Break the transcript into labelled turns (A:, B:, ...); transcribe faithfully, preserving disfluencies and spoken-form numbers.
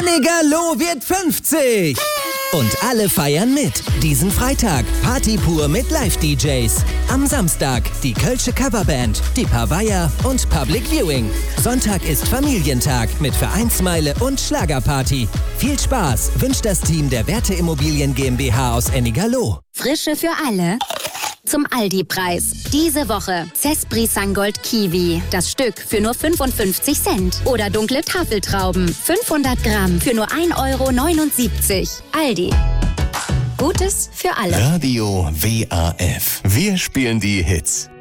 A: Ennigerloh wird fünfzig! Und alle feiern mit. Diesen Freitag Party pur mit Live-D Js. Am Samstag die Kölsche Coverband, die Pavaya und Public Viewing. Sonntag ist Familientag mit Vereinsmeile und Schlagerparty. Viel Spaß wünscht das Team der Werte Immobilien GmbH aus Ennigerloh.
B: Frische für alle. Zum Aldi-Preis. Diese Woche Cespri Sangold Kiwi. Das Stück für nur fünfundfünfzig Cent. Oder dunkle Tafeltrauben. fünfhundert Gramm für nur ein Euro neunundsiebzig. Aldi. Gutes für alle.
C: Radio W A F. Wir spielen die Hits.